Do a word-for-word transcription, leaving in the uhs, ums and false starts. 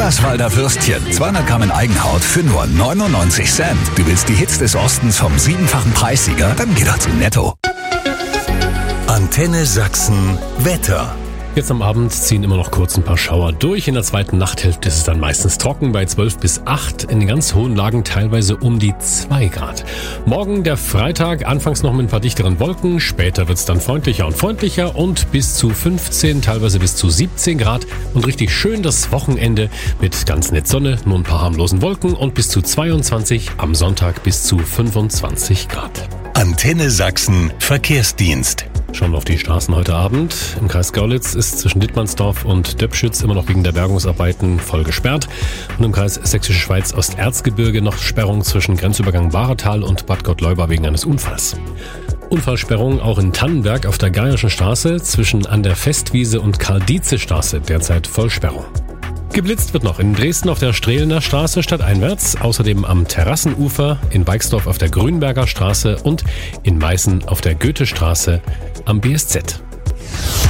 Eberswalder Würstchen, zweihundert Gramm in Eigenhaut für nur neunundneunzig Cent. Du willst die Hits des Ostens vom siebenfachen Preissieger? Dann geh doch zu Netto. Antenne Sachsen Wetter. Jetzt am Abend ziehen immer noch kurz ein paar Schauer durch. In der zweiten Nachthälfte ist es dann meistens trocken bei zwölf bis acht. In den ganz hohen Lagen teilweise um die zwei Grad. Morgen der Freitag, anfangs noch mit ein paar dichteren Wolken. Später wird es dann freundlicher und freundlicher und bis zu fünfzehn, teilweise bis zu siebzehn Grad. Und richtig schön das Wochenende mit ganz nett Sonne, nur ein paar harmlosen Wolken und bis zu zweiundzwanzig, am Sonntag bis zu fünfundzwanzig Grad. Antenne Sachsen Verkehrsdienst. Schauen wir auf die Straßen heute Abend. Im Kreis Görlitz ist zwischen Dittmannsdorf und Döpschütz immer noch wegen der Bergungsarbeiten voll gesperrt. Und im Kreis Sächsische Schweiz Osterzgebirge noch Sperrung zwischen Grenzübergang Bahretal und Bad Gottleuba wegen eines Unfalls. Unfallsperrung auch in Tannenberg auf der Geierschen Straße zwischen an der Festwiese und Karl-Dietze-Straße, derzeit Vollsperrung. Geblitzt wird noch in Dresden auf der Strehlener Straße stadteinwärts, außerdem am Terrassenufer, in Weixdorf auf der Grünberger Straße und in Meißen auf der Goethestraße am B S Z.